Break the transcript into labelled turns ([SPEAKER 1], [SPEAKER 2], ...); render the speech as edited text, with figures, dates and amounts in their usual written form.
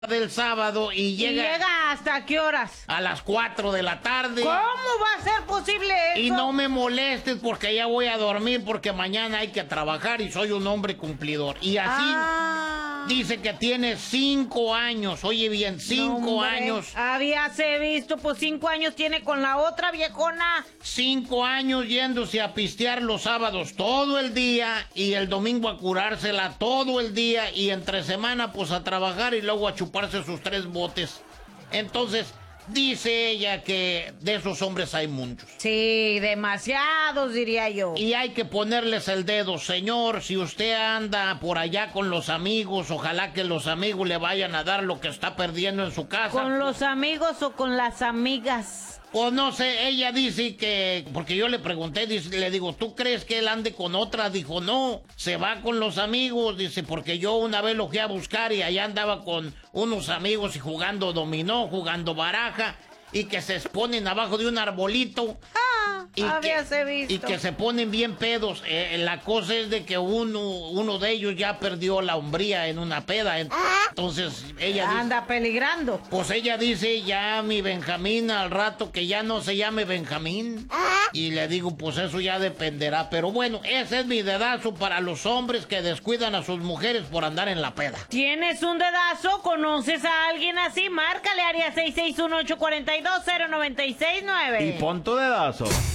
[SPEAKER 1] del sábado y
[SPEAKER 2] llega ¿hasta qué horas?
[SPEAKER 1] A las 4 de la tarde.
[SPEAKER 2] ¿Cómo va a ser posible eso?
[SPEAKER 1] Y no me molestes porque ya voy a dormir porque mañana hay que trabajar y soy un hombre cumplidor. Y así dice que tiene 5 años. Oye bien, 5 años.
[SPEAKER 2] Habíase visto, pues 5 años tiene con la otra viejona.
[SPEAKER 1] 5 años yéndose a pistear los sábados todo el día y el domingo a curársela todo el día y entre semana pues a trabajar y luego a chuparse sus 3 botes. Entonces, dice ella que de esos hombres hay muchos.
[SPEAKER 2] Sí, demasiados, diría yo.
[SPEAKER 1] Y hay que ponerles el dedo, señor, si usted anda por allá con los amigos, ojalá que los amigos le vayan a dar lo que está perdiendo en su casa.
[SPEAKER 2] ¿Con los amigos o con las amigas?
[SPEAKER 1] O no sé, ella dice que, porque yo le pregunté, le digo, ¿tú crees que él ande con otra? Dijo, no, se va con los amigos, dice, porque yo una vez lo fui a buscar y allá andaba con unos amigos y jugando dominó, jugando baraja, y que se ponen abajo de un arbolito.
[SPEAKER 2] Habíase visto.
[SPEAKER 1] Y que se ponen bien pedos. La cosa es de que uno de ellos ya perdió la hombría en una peda. Entonces ella
[SPEAKER 2] anda peligrando.
[SPEAKER 1] Pues ella dice, ya mi Benjamín al rato que ya no se llame Benjamín. Y le digo, pues eso ya dependerá. Pero bueno, ese es mi dedazo para los hombres que descuidan a sus mujeres por andar en la peda.
[SPEAKER 2] ¿Tienes un dedazo? ¿Conoces a alguien así? Márcale área 661-842-0969.
[SPEAKER 3] Y pon tu dedazo.